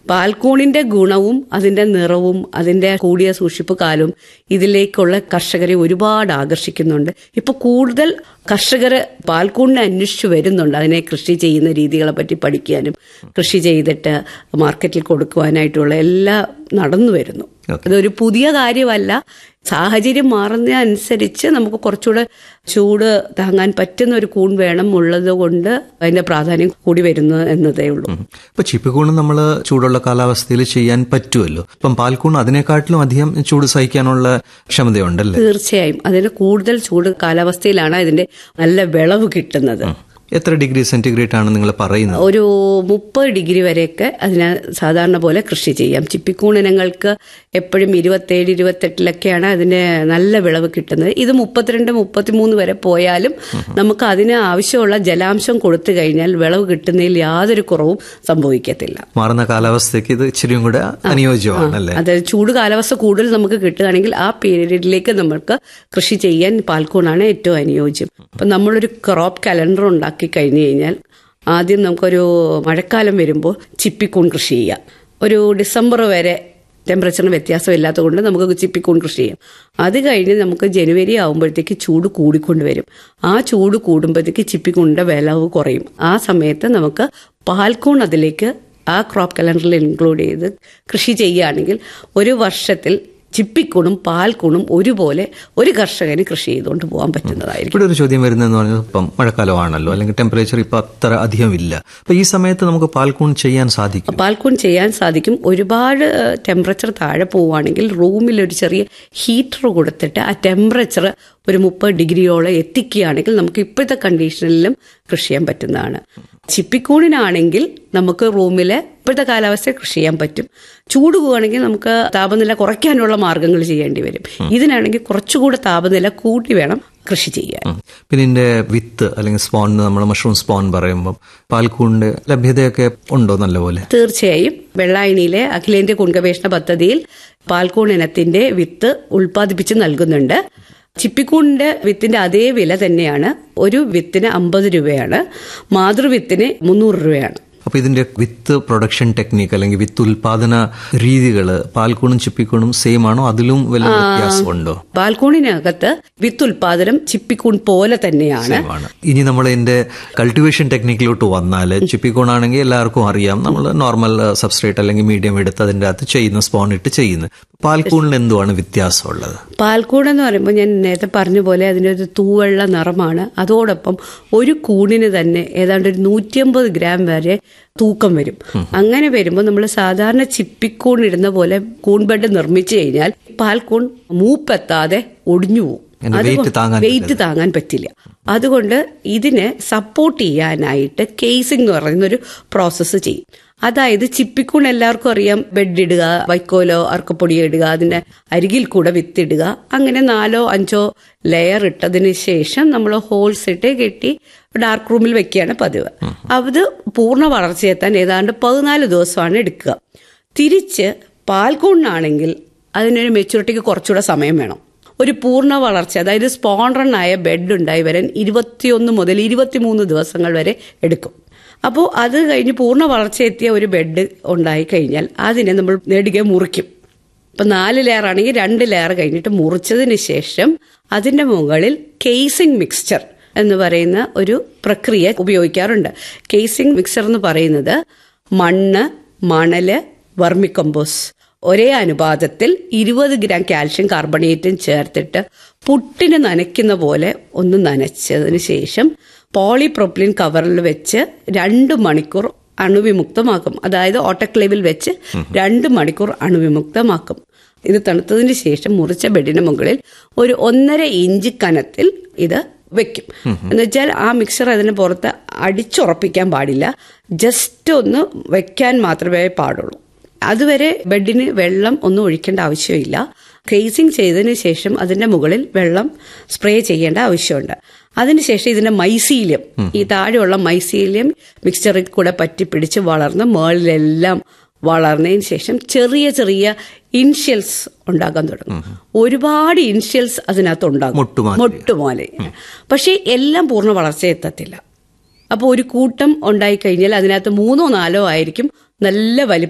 പാൽക്കൂണിന്റെ ഗുണവും അതിന്റെ നിറവും അതിന്റെ കൂടിയ സൂക്ഷിപ്പ് കാലവും ഇതിലേക്കുള്ള കർഷകരെ ഒരുപാട് ആകർഷിക്കുന്നുണ്ട്. ഇപ്പൊ കൂടുതൽ കർഷകർ പാൽക്കൂണിനെ അന്വേഷിച്ചു വരുന്നുണ്ട്. അതിനെ കൃഷി ചെയ്യുന്ന രീതികളെ പറ്റി പഠിക്കാനും കൃഷി ചെയ്തിട്ട് മാർക്കറ്റിൽ കൊടുക്കുവാനായിട്ടുള്ള എല്ലാം നടന്നു വരുന്നു. അതൊരു പുതിയ കാര്യമല്ല. സാഹചര്യം മാറുന്നതനുസരിച്ച് നമുക്ക് കുറച്ചുകൂടെ ചൂട് താങ്ങാൻ പറ്റുന്ന ഒരു കൂൺ വേണം ഉള്ളത് കൊണ്ട് അതിന്റെ പ്രാധാന്യം കൂടി വരുന്നു എന്നതേ ഉള്ളൂ. ഇപ്പൊ ചിപ്പിക്കൂൺ നമ്മൾ ചൂടുള്ള കാലാവസ്ഥയിൽ ചെയ്യാൻ പറ്റുമല്ലോ. ഇപ്പം പാൽക്കൂൺ അതിനെക്കാട്ടിലും അധികം ചൂട് സഹിക്കാനുള്ള ക്ഷമതയുണ്ടല്ലേ? തീർച്ചയായും. അതിന് കൂടുതൽ ചൂട് കാലാവസ്ഥയിലാണ് അതിന്റെ നല്ല വിളവ് കിട്ടുന്നത്. എത്ര ഡിഗ്രി സെന്റിഗ്രേഡ് ആണ് നിങ്ങൾ പറയുന്നത്? ഒരു 30 ഡിഗ്രി വരെയൊക്കെ അതിന് സാധാരണ പോലെ കൃഷി ചെയ്യാം. ചിപ്പിക്കൂൺ ഇനങ്ങൾക്ക് എപ്പോഴും 27, 28 അതിന് നല്ല വിളവ് കിട്ടുന്നത്. ഇത് 32, 33 വരെ പോയാലും നമുക്ക് അതിന് ആവശ്യമുള്ള ജലാംശം കൊടുത്തു കഴിഞ്ഞാൽ വിളവ് കിട്ടുന്നതിൽ യാതൊരു കുറവും സംഭവിക്കത്തില്ല. മാറുന്ന കാലാവസ്ഥയ്ക്ക് ഇത് ഇച്ചിരിയും കൂടെ അനുയോജ്യമാണ്. അതായത് ചൂട് കാലാവസ്ഥ കൂടുതൽ നമുക്ക് കിട്ടുകയാണെങ്കിൽ ആ പീരീഡിലേക്ക് നമുക്ക് കൃഷി ചെയ്യാൻ പാൽക്കൂണാണ് ഏറ്റവും അനുയോജ്യം. അപ്പം നമ്മളൊരു ക്രോപ്പ് കലണ്ടർ ഉണ്ടാക്കി കഴിഞ്ഞു കഴിഞ്ഞാൽ ആദ്യം നമുക്കൊരു മഴക്കാലം വരുമ്പോൾ ചിപ്പിക്കൂൺ കൃഷി ചെയ്യാം. ഒരു ഡിസംബർ വരെ ടെമ്പറേച്ചറിന് വ്യത്യാസമില്ലാത്തത് കൊണ്ട് നമുക്ക് ചിപ്പിക്കൂൺ കൃഷി ചെയ്യാം. അത് കഴിഞ്ഞ് നമുക്ക് ജനുവരി ആകുമ്പോഴത്തേക്ക് ചൂട് കൂടിക്കൊണ്ടുവരും. ആ ചൂട് കൂടുമ്പോഴത്തേക്ക് ചിപ്പിക്കൂണിന്റെ വിളവ് കുറയും. ആ സമയത്ത് നമുക്ക് പാൽക്കൂൺ അതിലേക്ക് ആ ക്രോപ്പ് കലണ്ടറിൽ ഇൻക്ലൂഡ് ചെയ്ത് കൃഷി ചെയ്യുകയാണെങ്കിൽ ഒരു വർഷത്തിൽ ചിപ്പിക്കൂണും പാൽക്കൂണും ഒരുപോലെ ഒരു കർഷകന് കൃഷി ചെയ്തുകൊണ്ട് പോകാൻ പറ്റുന്നതായിരിക്കും. ഇവിടെ ഒരു ചോദ്യം വരുന്നതെന്ന് പറഞ്ഞാൽ ഇപ്പം മഴക്കാലമാണല്ലോ, അല്ലെങ്കിൽ ടെമ്പറേച്ചർ ഇപ്പം അത്ര അധികം ഇല്ല. അപ്പൊ ഈ സമയത്ത് നമുക്ക് പാൽക്കൂൺ ചെയ്യാൻ സാധിക്കും? പാൽക്കൂൺ ചെയ്യാൻ സാധിക്കും. ഒരുപാട് ടെമ്പറേച്ചർ താഴെ പോവുകയാണെങ്കിൽ റൂമിൽ ഒരു ചെറിയ ഹീറ്റർ കൊടുത്തിട്ട് ആ ടെമ്പറേച്ചർ ഒരു 30 ഡിഗ്രിയോളം എത്തിക്കുകയാണെങ്കിൽ നമുക്ക് ഇപ്പോഴത്തെ കണ്ടീഷനിലും കൃഷി ചെയ്യാൻ പറ്റുന്നതാണ്. ചിപ്പിക്കൂണിനാണെങ്കിൽ നമുക്ക് റൂമിലെ ഇപ്പോഴത്തെ കാലാവസ്ഥയിൽ കൃഷി ചെയ്യാൻ പറ്റും. ചൂട് പോവുകയാണെങ്കിൽ നമുക്ക് താപനില കുറയ്ക്കാനുള്ള മാർഗങ്ങൾ ചെയ്യേണ്ടി വരും. ഇതിനാണെങ്കിൽ കുറച്ചുകൂടെ താപനില കൂട്ടി വേണം കൃഷി ചെയ്യാൻ. പിന്നെ ഇതിന്റെ വിത്ത് അല്ലെങ്കിൽ സ്പോൺ, നമ്മൾ മഷ്റൂം സ്പോൺ പറയുമ്പോൾ പാൽക്കൂണിന്റെ ലഭ്യതയൊക്കെ ഉണ്ടോ നല്ലപോലെ? തീർച്ചയായും. വെള്ളായണിയിലെ അഖിലേന്ത്യാ കൂൺ ഗവേഷണ പദ്ധതിയിൽ പാൽക്കൂൺ ഇനത്തിന്റെ വിത്ത് ഉൽപ്പാദിപ്പിച്ച് നൽകുന്നുണ്ട്. ചിപ്പിക്കൂണിന്റെ വിത്തിന്റെ അതേ വില തന്നെയാണ്. ഒരു വിത്തിന് 50 രൂപയാണ്, മാതൃവിത്തിന് 300 രൂപയാണ്. അപ്പൊ ഇതിന്റെ വിത്ത് പ്രൊഡക്ഷൻ ടെക്നിക്ക് അല്ലെങ്കിൽ വിത്ത് ഉൽപാദന രീതികള് പാൽക്കൂണും ചിപ്പിക്കൂണും സെയിം ആണോ? അതിലും വല്ല വ്യത്യാസമുണ്ടോ? പാൽക്കൂണിനകത്ത് വിത്ത് ഉൽപാദനം ചിപ്പിക്കൂൺ പോലെ തന്നെയാണ്. ഇനി നമ്മൾ ഇതിന്റെ കൾട്ടിവേഷൻ ടെക്നിക്കിലോട്ട് വന്നാൽ, ചിപ്പിക്കൂൺ ആണെങ്കിൽ എല്ലാവർക്കും അറിയാം, നമ്മൾ നോർമൽ സബ്സ്ട്രേറ്റ് അല്ലെങ്കിൽ മീഡിയം എടുത്ത് അതിന്റെ അകത്ത് ചെയ്യുന്ന സ്പോൺ ഇട്ട് ചെയ്യുന്നത്. പാൽക്കൂണിൽ എന്തുവാണ് വ്യത്യാസമുള്ളത്? പാൽക്കൂൺ എന്ന് പറയുമ്പോൾ ഞാൻ നേരത്തെ പറഞ്ഞ പോലെ അതിനൊരു തൂവെള്ള നിറമാണ്. അതോടൊപ്പം ഒരു കൂണിന് തന്നെ ഏതാണ്ട് ഒരു 150 ഗ്രാം വരെ തൂക്കം വരും. അങ്ങനെ വരുമ്പോൾ നമ്മൾ സാധാരണ ചിപ്പിക്കൂൺ ഇടുന്ന പോലെ കൂൺ ബെഡ് നിർമ്മിച്ചു കഴിഞ്ഞാൽ പാൽക്കൂൺ മൂപ്പെത്താതെ ഒടിഞ്ഞു പോകും. വെയിറ്റ് താങ്ങാൻ പറ്റില്ല. അതുകൊണ്ട് ഇതിനെ സപ്പോർട്ട് ചെയ്യാനായിട്ട് കേസിംഗ് എന്ന് പറയുന്നൊരു പ്രോസസ്സ് ചെയ്യും. അതായത് ചിപ്പിക്കൂൺ എല്ലാവർക്കും അറിയാം, ബെഡ് ഇടുക, വൈക്കോലോ അർക്കപ്പൊടിയോ ഇടുക, അതിന്റെ അരികിൽ കൂടെ വിത്തിടുക, അങ്ങനെ 4 5 ലെയർ ഇട്ടതിന് ശേഷം നമ്മൾ ഹോൾസ് ഇട്ട് കെട്ടി ഡാർക്ക് റൂമിൽ വെക്കുകയാണ് പതിവ്. അത് പൂർണ്ണ വളർച്ചയെത്താൻ ഏതാണ്ട് 14 ദിവസമാണ് എടുക്കുക. തിരിച്ച് പാൽക്കൂണിനാണെങ്കിൽ അതിനൊരു മെച്യൂരിറ്റിക്ക് കുറച്ചുകൂടെ സമയം വേണം. ഒരു പൂർണ്ണ വളർച്ച, അതായത് സ്പോൺറണായ ബെഡ് ഉണ്ടായി വരാൻ 21 മുതൽ 23 ദിവസങ്ങൾ വരെ എടുക്കും. അപ്പോൾ അത് കഴിഞ്ഞ് പൂർണ്ണ വളർച്ചയെത്തിയ ഒരു ബെഡ് ഉണ്ടായി കഴിഞ്ഞാൽ അതിനെ നമ്മൾ നെടുകെ മുറിക്കും. ഇപ്പം 4 ലെയർ ആണെങ്കിൽ 2 ലെയർ കഴിഞ്ഞിട്ട് മുറിച്ചതിന് ശേഷം അതിന്റെ മുകളിൽ കേസിംഗ് മിക്സ്ചർ എന്ന് പറയുന്ന ഒരു പ്രക്രിയ ഉപയോഗിക്കാറുണ്ട്. കേസിംഗ് മിക്സ്ചർ എന്ന് പറയുന്നത് മണ്ണ്, മണല്, വെർമികമ്പോസ് ഒരേ അനുപാതത്തിൽ 20 ഗ്രാം കാൽഷ്യം കാർബണേറ്റും ചേർത്തിട്ട് പുട്ടിന് നനയ്ക്കുന്ന പോലെ ഒന്ന് നനച്ചതിന് ശേഷം പോളിപ്രോപ്പിലിൻ കവറിൽ വെച്ച് 2 മണിക്കൂർ അണുവിമുക്തമാക്കും. അതായത് ഓട്ടോക്ലേവിൽ വെച്ച് 2 മണിക്കൂർ അണുവിമുക്തമാക്കും. ഇത് തണുത്തതിന് ശേഷം മുറിച്ച ബെഡിന് മുകളിൽ ഒരു 1.5 ഇഞ്ച് കനത്തിൽ ഇത് വെക്കും. എന്നുവെച്ചാൽ ആ മിക്സർ അതിന് പുറത്ത് അടിച്ചുറപ്പിക്കാൻ പാടില്ല, ജസ്റ്റ് ഒന്ന് വെക്കാൻ മാത്രമേ പാടുള്ളൂ. അതുവരെ ബെഡിന് വെള്ളം ഒന്നും ഒഴിക്കേണ്ട ആവശ്യമില്ല. കേസിംഗ് ചെയ്തതിന് ശേഷം അതിന്റെ മുകളിൽ വെള്ളം സ്പ്രേ ചെയ്യേണ്ട ആവശ്യമുണ്ട്. അതിനുശേഷം ഇതിന്റെ മൈസീലിയം, ഈ താഴെയുള്ള മൈസീലിയം മിക്സ്ചറിൽ കൂടെ പറ്റിപ്പിടിച്ച് വളർന്ന് മേളിലെല്ലാം വളർന്നതിന് ശേഷം ചെറിയ ചെറിയ ഇൻഷ്യൽസ് ഉണ്ടാക്കാൻ തുടങ്ങും. ഒരുപാട് ഇൻഷ്യൽസ് അതിനകത്ത് ഉണ്ടാകും, മൊട്ടുമാലെ. പക്ഷെ എല്ലാം പൂർണ്ണ വളർച്ച എത്തത്തില്ല. അപ്പോൾ ഒരു കൂട്ടം ഉണ്ടായിക്കഴിഞ്ഞാൽ അതിനകത്ത് 3 or 4 ആയിരിക്കും നല്ല വലിപ്പം